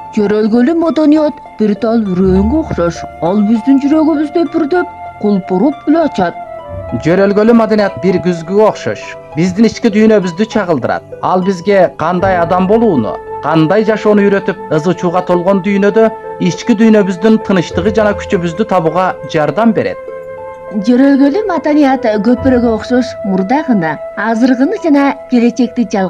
Жөрөлгөлүү маданият бир тал үрөөнгө окшош. Ал биздин жүрөгүбүздө пүрдөп, кулпуруп эле ачат. Жөрөлгөлүү маданият бир күзгүгө окшош. Биздин ички дүйнөбүздү чагылдырат. Ал бизге кандай адам болууну, кандай жашоону үйрөтүп, ызы чууга толгон дүйнөдө ички дүйнөбүздүн тынычтыгы жана күчүбүздү табууга жардам берет. Жөрөлгөлүү маданият көпүрөгө окшош мурдагыны, азыркыны жана келечекти